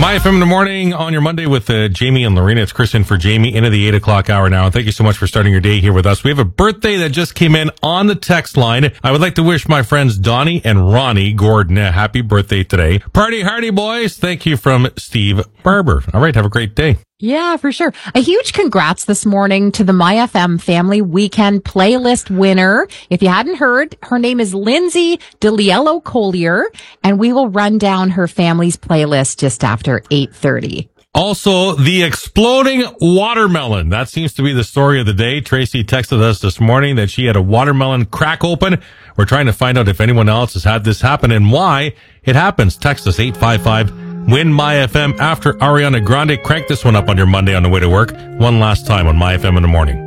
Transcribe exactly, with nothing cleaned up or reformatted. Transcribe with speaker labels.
Speaker 1: My F M in the morning on your Monday with uh, Jamie and Lorena. It's Chris in for Jamie into the eight o'clock hour now. And thank you so much for starting your day here with us. We have a birthday that just came in on the text line. I would like to wish my friends Donnie and Ronnie Gordon a happy birthday today. Party hardy, boys. Thank you from Steve Barber. All right. Have a great day.
Speaker 2: Yeah, for sure. A huge congrats this morning to the My F M Family Weekend Playlist winner. If you hadn't heard, her name is Lindsay DeLiello Collier, and we will run down her family's playlist just after eight thirty.
Speaker 1: Also, the exploding watermelon. That seems to be the story of the day. Tracy texted us this morning that she had a watermelon crack open. We're trying to find out if anyone else has had this happen and why it happens. Text us eight five five win My F M after Ariana Grande. Crank this one up on your Monday on the way to work. One last time on My F M in the morning.